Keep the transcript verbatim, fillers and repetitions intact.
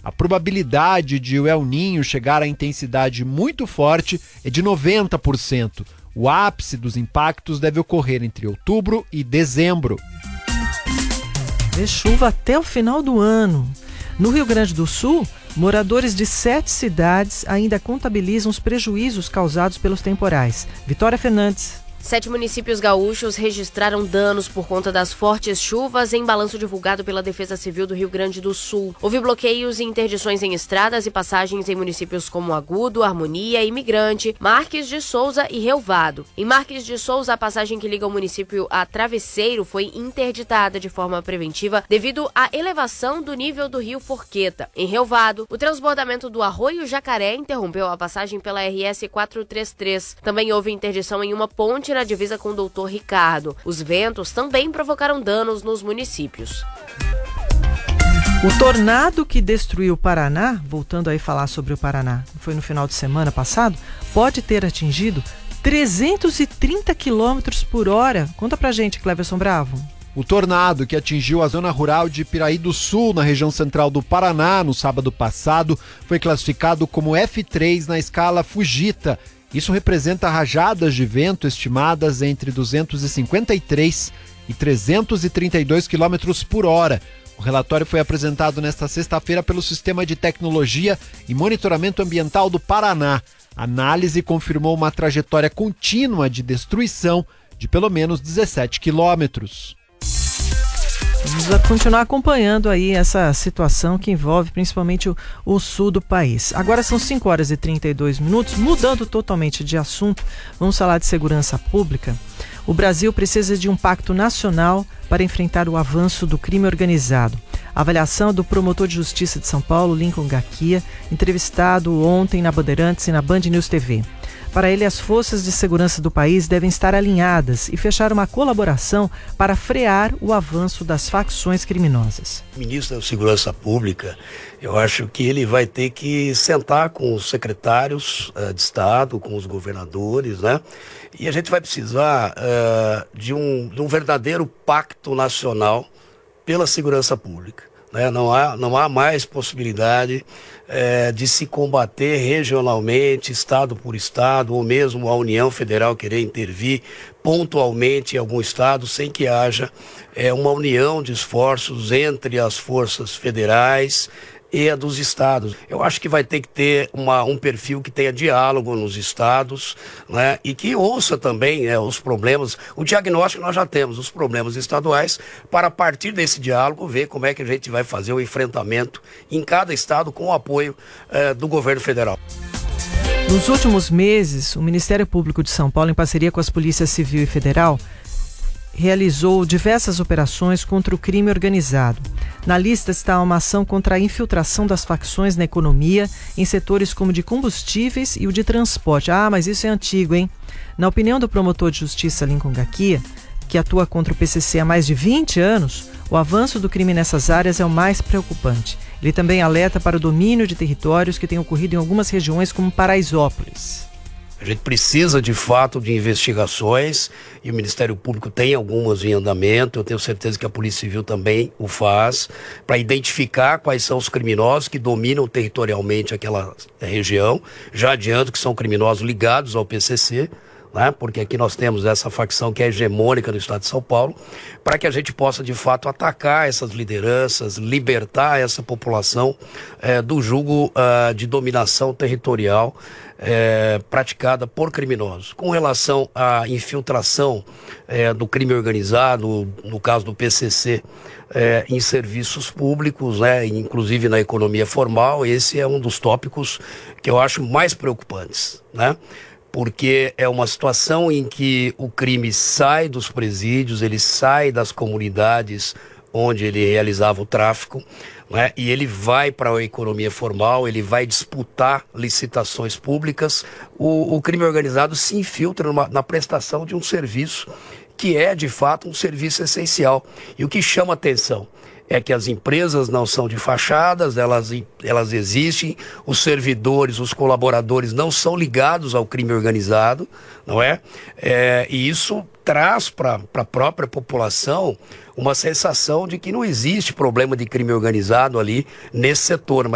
a probabilidade de o El Niño chegar a intensidade muito forte é de noventa por cento. O ápice dos impactos deve ocorrer entre outubro e dezembro. É chuva até o final do ano. No Rio Grande do Sul, moradores de sete cidades ainda contabilizam os prejuízos causados pelos temporais. Vitória Fernandes. Sete municípios gaúchos registraram danos por conta das fortes chuvas em balanço divulgado pela Defesa Civil do Rio Grande do Sul. Houve bloqueios e interdições em estradas e passagens em municípios como Agudo, Harmonia, Imigrante, Marques de Souza e Relvado. Em Marques de Souza, a passagem que liga o município a Travesseiro foi interditada de forma preventiva devido à elevação do nível do rio Forqueta. Em Relvado, o transbordamento do Arroio Jacaré interrompeu a passagem pela R S quatrocentos e trinta e três. Também houve interdição em uma ponte na divisa com o doutor Ricardo. Os ventos também provocaram danos nos municípios. O tornado que destruiu o Paraná, voltando aí falar sobre o Paraná, foi no final de semana passado, pode ter atingido trezentos e trinta quilômetros por hora. Conta pra gente, Cleverson Bravo. O tornado que atingiu a zona rural de Piraí do Sul, na região central do Paraná, no sábado passado, foi classificado como F três na escala Fujita. Isso representa rajadas de vento estimadas entre duzentos e cinquenta e três e trezentos e trinta e dois quilômetros por hora. O relatório foi apresentado nesta sexta-feira pelo Sistema de Tecnologia e Monitoramento Ambiental do Paraná. A análise confirmou uma trajetória contínua de destruição de pelo menos dezessete quilômetros. Vamos continuar acompanhando aí essa situação que envolve principalmente o, o sul do país. Agora são cinco horas e trinta e dois minutos, mudando totalmente de assunto, vamos falar de segurança pública. O Brasil precisa de um pacto nacional para enfrentar o avanço do crime organizado. A avaliação do promotor de justiça de São Paulo, Lincoln Gaquia, entrevistado ontem na Bandeirantes e na Band News T V. Para ele, as forças de segurança do país devem estar alinhadas e fechar uma colaboração para frear o avanço das facções criminosas. O ministro da Segurança Pública, eu acho que ele vai ter que sentar com os secretários uh, de Estado, com os governadores, né? E a gente vai precisar uh, de, um, de um verdadeiro pacto nacional pela segurança pública. Né? Não há, não há mais possibilidade é, de se combater regionalmente, estado por estado, ou mesmo a União Federal querer intervir pontualmente em algum estado sem que haja é, uma união de esforços entre as forças federais e a dos estados. Eu acho que vai ter que ter uma, um perfil que tenha diálogo nos estados, né, e que ouça também né, os problemas, o diagnóstico nós já temos, os problemas estaduais, para a partir desse diálogo ver como é que a gente vai fazer o enfrentamento em cada estado com o apoio eh, do governo federal. Nos últimos meses, o Ministério Público de São Paulo, em parceria com as polícias civil e federal, realizou diversas operações contra o crime organizado. Na lista está uma ação contra a infiltração das facções na economia em setores como de combustíveis e o de transporte. Ah, mas isso é antigo, hein? Na opinião do promotor de justiça Lincoln Gaquia, que atua contra o P C C há mais de vinte anos, o avanço do crime nessas áreas é o mais preocupante. Ele também alerta para o domínio de territórios que têm ocorrido em algumas regiões como Paraisópolis. A gente precisa, de fato, de investigações e o Ministério Público tem algumas em andamento. Eu tenho certeza que a Polícia Civil também o faz, para identificar quais são os criminosos que dominam territorialmente aquela região. Já adianto que são criminosos ligados ao P C C, né? Porque aqui nós temos essa facção que é hegemônica no estado de São Paulo, para que a gente possa, de fato, atacar essas lideranças, libertar essa população é, do jugo uh, de dominação territorial É, praticada por criminosos. Com relação à infiltração é, do crime organizado, no caso do P C C, é, em serviços públicos, né, inclusive na economia formal, esse é um dos tópicos que eu acho mais preocupantes, né? Porque é uma situação em que o crime sai dos presídios, ele sai das comunidades onde ele realizava o tráfico, né? E ele vai para a economia formal, ele vai disputar licitações públicas. O, o crime organizado se infiltra numa, na prestação de um serviço que é, de fato, um serviço essencial. E o que chama atenção é que as empresas não são de fachadas, elas, elas existem, os servidores, os colaboradores não são ligados ao crime organizado, não é? É, e isso traz para a própria população uma sensação de que não existe problema de crime organizado ali nesse setor.